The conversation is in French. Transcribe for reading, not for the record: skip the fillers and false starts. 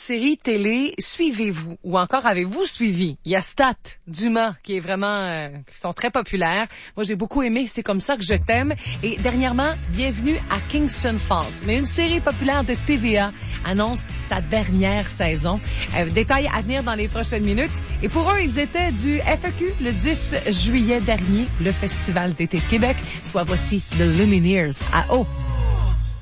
séries télé suivez-vous ou encore avez-vous suivi? Il y a Stat, Dumas, qui est vraiment, qui sont très populaires. Moi, j'ai beaucoup aimé C'est comme ça que je t'aime. Et dernièrement, Bienvenue à Kingston Falls. Mais une série populaire de TVA annonce sa dernière saison. Détails à venir dans les prochaines minutes. Et pour eux, ils étaient du FEQ le 10 juillet dernier, le Festival d'été de Québec. Soit voici The Lumineers à O.